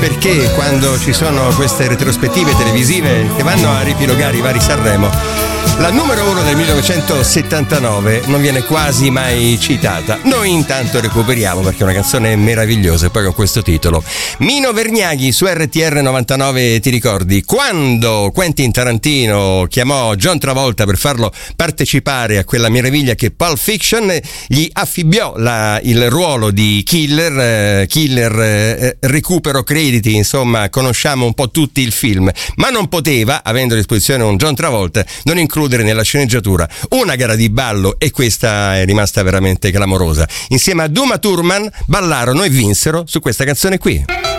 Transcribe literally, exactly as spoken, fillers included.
perché quando ci sono queste retrospettive televisive che vanno a ripilogare i vari Sanremo, la numero uno del millenovecentosettantanove non viene quasi mai citata. Noi intanto recuperiamo perché è una canzone meravigliosa, e poi con questo titolo. Mino Vergnaghi su R T R novantanove, ti ricordi quando Quentin Tarantino chiamò John Travolta per farlo partecipare a quella meraviglia che Pulp Fiction, gli affibbiò la, il ruolo di killer, eh, killer eh, recupero crediti, insomma conosciamo un po' tutti il film, ma non poteva, avendo a disposizione un John Travolta, non includere nella sceneggiatura una gara di ballo, e questa è rimasta veramente clamorosa. Insieme a Uma Thurman ballarono e vinsero su questa canzone qui.